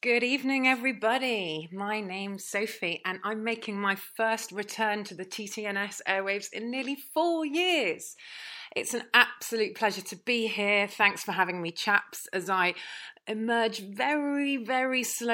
Good evening, everybody. My name's Sophie, and I'm making my first return to the TTNS airwaves in nearly 4 years. It's an absolute pleasure to be here. Thanks for having me, chaps, as I emerge very, very slowly